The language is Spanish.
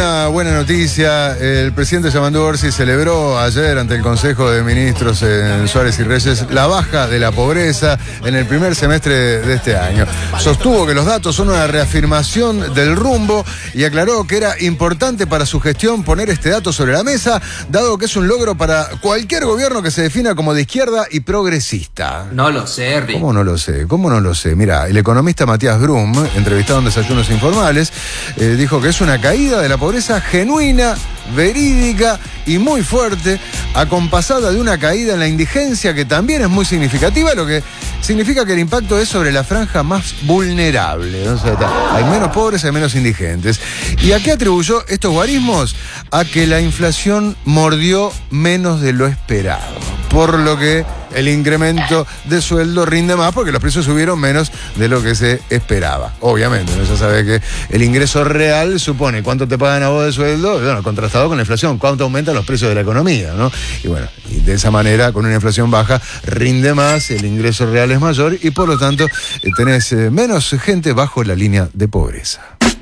una buena noticia. El presidente Yamandu Orsi celebró ayer ante el Consejo de Ministros en Suárez y Reyes la baja de la pobreza en el primer semestre de este año. Sostuvo que los datos son una reafirmación del rumbo y aclaró que era importante para su gestión poner este dato sobre la mesa, dado que es un logro para cualquier gobierno que se defina como de izquierda y progresista. No lo sé, Rick. ¿Cómo no lo sé? ¿Cómo no lo sé? Mirá, el economista Matías Brum, entrevistado en Desayunos Informales, dijo que es una caída de la pobreza genuina, verídica y muy fuerte, acompasada de una caída en la indigencia que también es muy significativa, lo que significa que el impacto es sobre la franja más vulnerable. O sea, hay menos pobres, hay menos indigentes. ¿Y a qué atribuyó estos guarismos? A que la inflación mordió menos de lo esperado, por lo que el incremento de sueldo rinde más porque los precios subieron menos de lo que se esperaba. Obviamente, ¿no? Ya sabes que el ingreso real supone cuánto te pagan a vos de sueldo, bueno, contrastado con la inflación, cuánto aumentan los precios de la economía, ¿no? Y bueno, y de esa manera, con una inflación baja, rinde más, el ingreso real es mayor y por lo tanto tenés menos gente bajo la línea de pobreza.